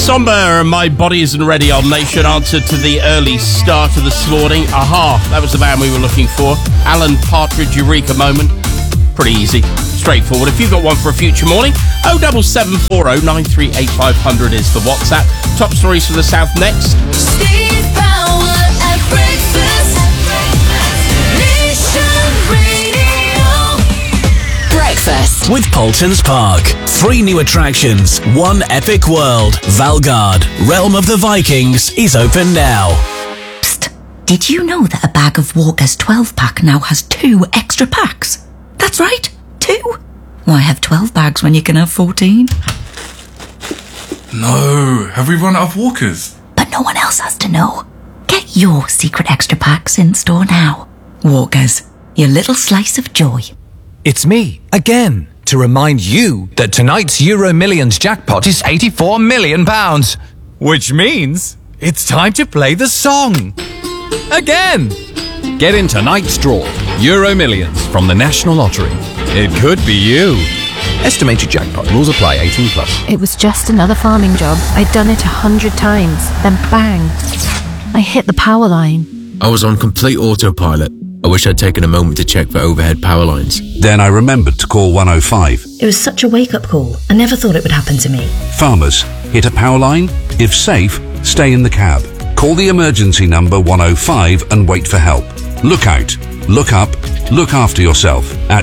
Somber, My Body Isn't Ready on Nation. Answer to the early starter this morning. Aha, that was the band we were looking for. Alan Partridge, Eureka Moment. Pretty easy, straightforward. If you've got one for a future morning, 07740 938 500 is the WhatsApp. Top stories from the South next. Steve Power at breakfast. Nation Radio. Breakfast with Paultons Park. 3 new attractions, 1 epic world. Valgard, Realm of the Vikings, is open now. Psst. Did you know that a bag of Walker's 12-pack now has 2 extra packs? That's right, 2. Why have 12 bags when you can have 14? No, have we run out of Walkers? But no one else has to know. Get your secret extra packs in store now. Walkers, your little slice of joy. It's me, again, to remind you that tonight's Euro Millions jackpot is £84 million. Which means it's time to play the song. Again! Get in tonight's draw, Euro Millions from the National Lottery. It could be you. Estimated jackpot. Rules apply. 18 plus. It was just another farming job. I'd done it 100 times. Then bang, I hit the power line. I was on complete autopilot. I wish I'd taken a moment to check for overhead power lines. Then I remembered to call 105. It was such a wake-up call. I never thought it would happen to me. Farmers, hit a power line? If safe, stay in the cab. Call the emergency number 105 and wait for help. Look out, look up, look after yourself at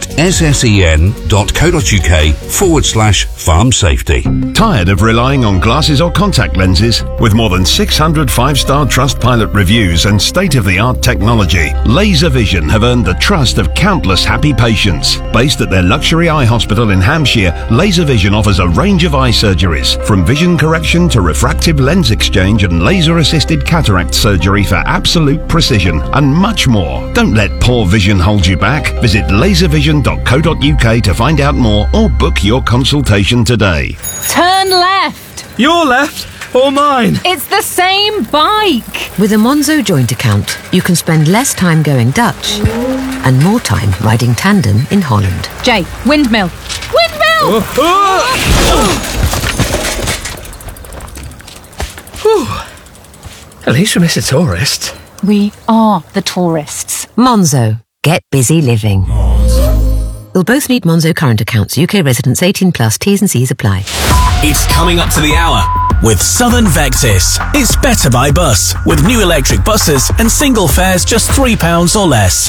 ssen.co.uk/farm safety. Tired of relying on glasses or contact lenses? With more than 600 5-star Trustpilot reviews and state-of-the-art technology, Laser Vision have earned the trust of countless happy patients. Based at their luxury eye hospital in Hampshire, Laser Vision offers a range of eye surgeries, from vision correction to refractive lens exchange and laser-assisted cataract surgery for absolute precision, and much more. Don't let poor vision hold you back. Visit laservision.co.uk to find out more or book your consultation today. Turn left. Your left or mine? It's the same bike. With a Monzo joint account, you can spend less time going Dutch and more time riding tandem in Holland. Jay, windmill. Windmill! At least we miss a tourist. We are the tourists. Monzo. Get busy living. You'll both need Monzo current accounts. UK residents 18 plus. T's and C's apply. It's coming up to the hour with Southern Vectis. It's better by bus with new electric buses and single fares just £3 or less.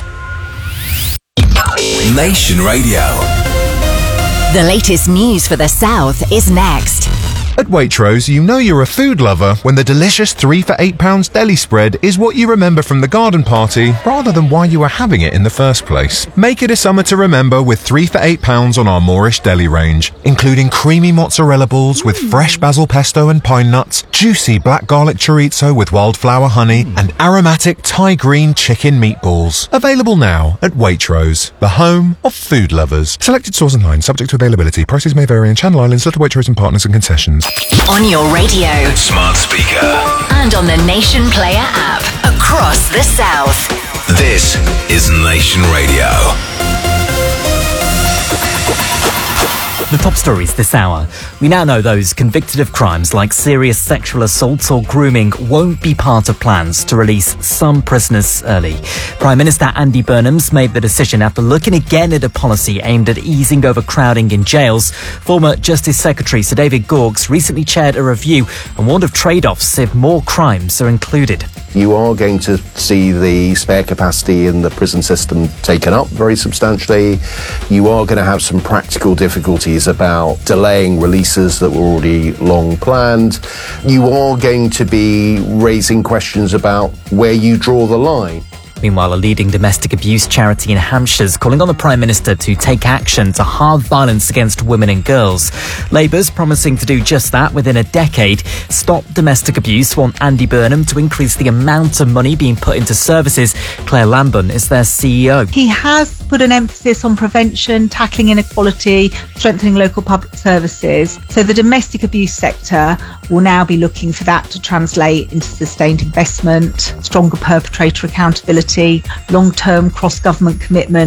Nation Radio. The latest news for the South is next. At Waitrose, you know you're a food lover when the delicious 3 for £8 deli spread is what you remember from the garden party rather than why you were having it in the first place. Make it a summer to remember with 3 for £8 on our Moorish deli range, including creamy mozzarella balls with fresh basil pesto and pine nuts, juicy black garlic chorizo with wildflower honey, and aromatic Thai green chicken meatballs. Available now at Waitrose, the home of food lovers. Selected stores online, subject to availability. Prices may vary in Channel Islands, Little Waitrose and partners and concessions. On your radio. Smart speaker. And on the Nation Player app. Across the South. This is Nation Radio. The top stories this hour. We now know those convicted of crimes like serious sexual assault or grooming won't be part of plans to release some prisoners early. Prime Minister Andy Burnham's made the decision after looking again at a policy aimed at easing overcrowding in jails. Former Justice Secretary Sir David Gauke recently chaired a review and warned of trade-offs if more crimes are included. You are going to see the spare capacity in the prison system taken up very substantially. You are going to have some practical difficulties about delaying releases that were already long planned. You are going to be raising questions about where you draw the line. Meanwhile, a leading domestic abuse charity in Hampshire is calling on the Prime Minister to take action to halve violence against women and girls. Labour's promising to do just that within a decade. Stop Domestic Abuse want Andy Burnham to increase the amount of money being put into services. Claire Lamburn is their CEO. He has put an emphasis on prevention, tackling inequality, strengthening local public services. So the domestic abuse sector will now be looking for that to translate into sustained investment, stronger perpetrator accountability, long-term cross-government commitment,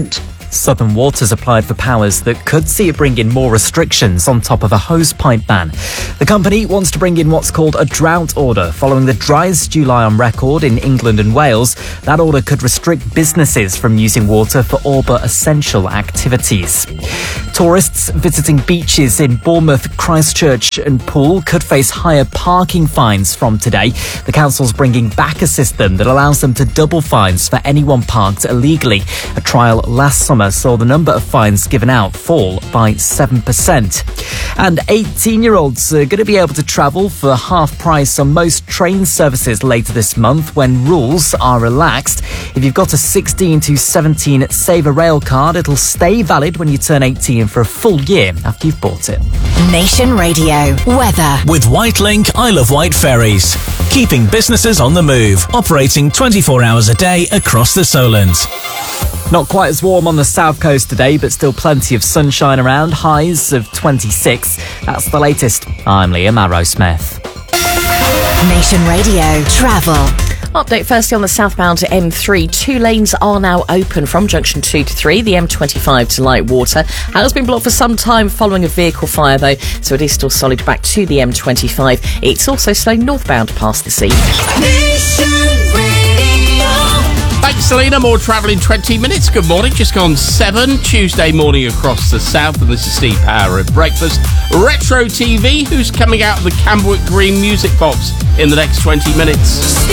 Southern Water's applied for powers that could see it bring in more restrictions on top of a hosepipe ban. The company wants to bring in what's called a drought order following the driest July on record in England and Wales. That order could restrict businesses from using water for all but essential activities. Tourists visiting beaches in Bournemouth, Christchurch and Poole could face higher parking fines from today. The council's bringing back a system that allows them to double fines for anyone parked illegally. A trial last summer saw the number of fines given out fall by 7%. And 18-year-olds are going to be able to travel for half price on most train services later this month when rules are relaxed. If you've got a 16 to 17 Saver Rail card, it'll stay valid when you turn 18 for a full year after you've bought it. Nation Radio weather. With Whitelink Isle of Wight ferries. Keeping businesses on the move. Operating 24 hours a day across the Solent. Not quite as warm on the south coast today, but still plenty of sunshine around. Highs of 26. That's the latest. I'm Liam Arrowsmith. Nation Radio travel. Update firstly on the southbound M3. 2 lanes are now open from junction 2 to 3. The M25 to Lightwater has been blocked for some time following a vehicle fire though, so it is still solid back to the M25. It's also slow northbound past the sea. Thanks, Selena. More travel in 20 minutes. Good morning. Just gone 7. Tuesday morning across the south. And this is Steve Power at breakfast. Retro TV. Who's coming out of the Camberwick Green music box in the next 20 minutes?